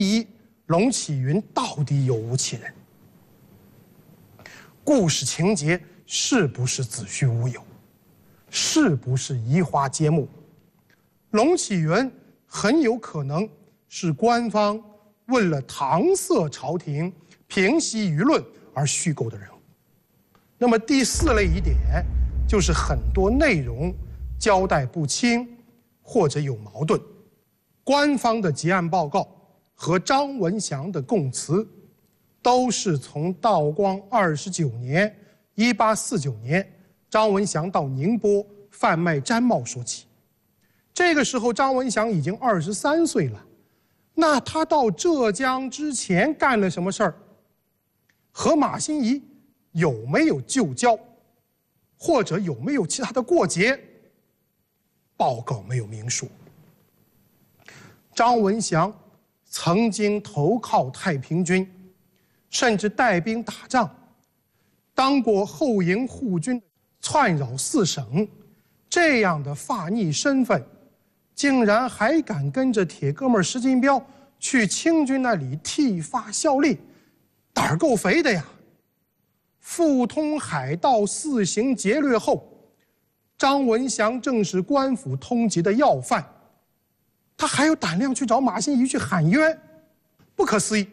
一，龙启云到底有无其人？故事情节是不是子虚乌有？是不是移花接木？龙启云很有可能是官方为了搪塞朝廷、平息舆论而虚构的人物。那么第四类疑点就是很多内容交代不清或者有矛盾。官方的结案报告和张文祥的供词都是从道光29年（1849年）张文祥到宁波贩卖毡帽说起。这个时候张文祥已经23岁了，那他到浙江之前干了什么事儿？和马新贻有没有旧交，或者有没有其他的过节？报告没有明说。张文祥曾经投靠太平军，甚至带兵打仗，当过后营护军，窜扰4省，这样的发逆身份，竟然还敢跟着铁哥们石金彪去清军那里剃发效力，胆儿够肥的呀！赴通海盗4行劫掠后，张文祥正是官府通缉的要犯，他还有胆量去找马新贻去喊冤，不可思议。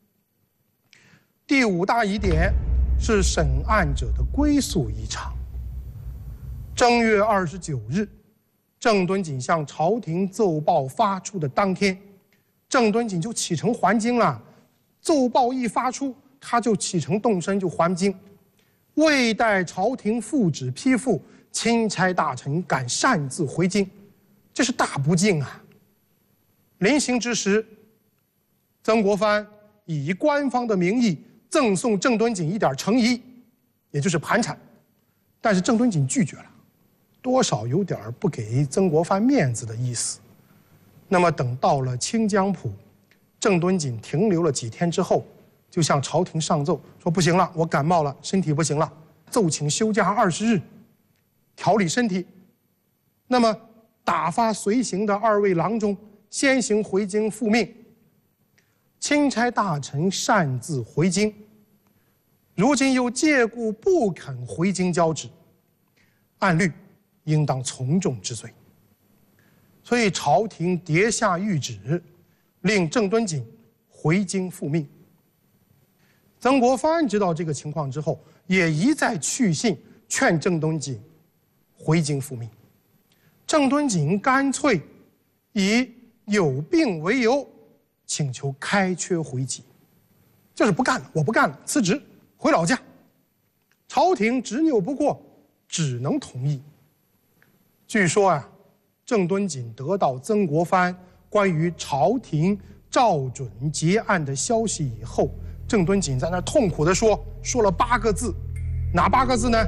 第5大疑点是审案者的归宿异常。正月29日，郑敦锦向朝廷奏报发出的当天，郑敦锦就启程还京了。奏报一发出，他就启程动身就还京，未待朝廷复旨批复，钦差大臣敢擅自回京，这是大不敬啊！临行之时，曾国藩以官方的名义赠送郑敦锦一点诚意，也就是盘缠，但是郑敦锦拒绝了，多少有点不给曾国藩面子的意思。那么等到了清江浦，郑敦锦停留了几天之后，就向朝廷上奏说不行了，我感冒了，身体不行了，奏请休假20日，调理身体。那么打发随行的2位郎中先行回京复命，钦差大臣擅自回京，如今又借故不肯回京交旨，按律应当从重治罪。所以朝廷迭下谕旨，令郑敦锦回京复命。曾国藩知道这个情况之后，也一再去信劝郑敦锦回京复命。郑敦锦干脆以有病为由，请求开缺回籍，就是不干了，我不干了，辞职回老家。朝廷执拗不过，只能同意。据说啊，郑敦锦得到曾国藩关于朝廷照准结案的消息以后，郑敦锦在那痛苦地说了8个字，哪8个字呢？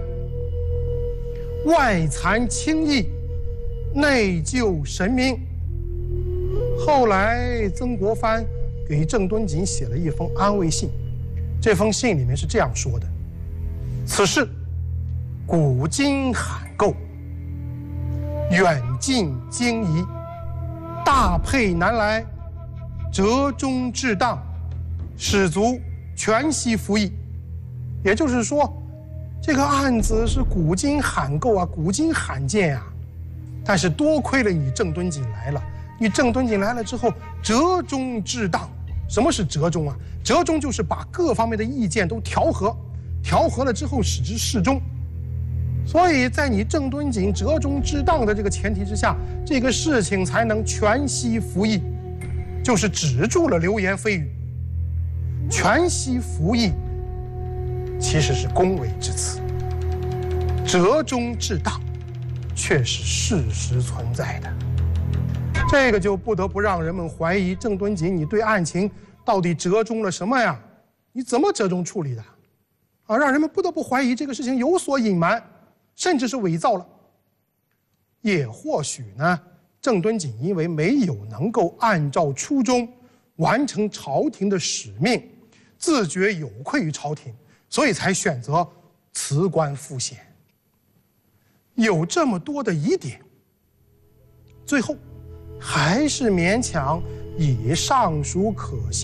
外残轻义，内救神明。后来曾国藩给郑敦锦写了一封安慰信，这封信里面是这样说的：此事古今罕构，远近经疑，大配难来，折中治当，使足全息服役。也就是说，这个案子是古今罕构啊，古今罕见啊。但是多亏了你郑敦锦来了，你郑敦锦来了之后，折中治当。什么是折中啊？折中就是把各方面的意见都调和，调和了之后使之适中。所以在你郑敦锦折中治当的这个前提之下，这个事情才能全息服役，就是止住了流言蜚语。全息服役其实是恭维之词，折中治当却是事实存在的。这个就不得不让人们怀疑郑敦锦，你对案情到底折中了什么呀？你怎么折中处理的？啊，让人们不得不怀疑这个事情有所隐瞒，甚至是伪造了。也或许呢，郑敦锦因为没有能够按照初衷完成朝廷的使命，自觉有愧于朝廷，所以才选择辞官赋闲。有这么多的疑点，最后还是勉强也尚属可信。